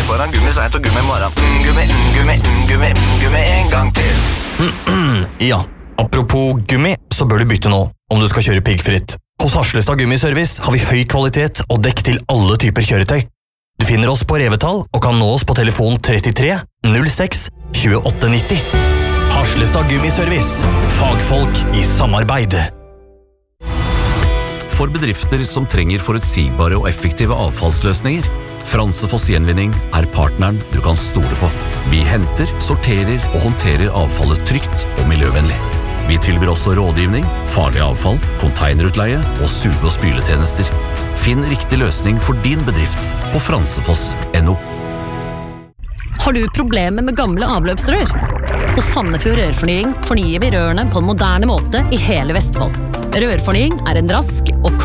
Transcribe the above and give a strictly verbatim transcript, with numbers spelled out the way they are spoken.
foran, gummi sent og gummi morgen. Mm, gummi, mm, gummi, mm, gummi, mm, gummi en gang til. Ja, apropos gummi, så bør du bytte nå, om du skal kjøre piggfritt. Hos Harslestad Gummiservice har vi høy kvalitet og dekk til alle typer kjøretøy. Du finner oss på Revetal og kan nå oss på telefon trettitre null seks tjueåtte nitti. Harslestad Gummiservice. Fagfolk i samarbeid. For bedrifter som trenger forutsigbare og effektive avfallsløsninger, Fransefoss Gjenvinning er partneren du kan stole på. Vi henter, sorterer og håndterer avfallet trygt og miljøvennlig. Vi tilbyr også rådgivning, farlig avfall, konteinerutleie og suge- og spyletjenester. Finn riktig løsning for din bedrift på fransefoss punktum no. Har du problemer med gamle avløpsrør? Hos Sandefjord Rørfornying fornyer vi rørene på en moderne måte i hele Vestfold. Rørfornying er en rask og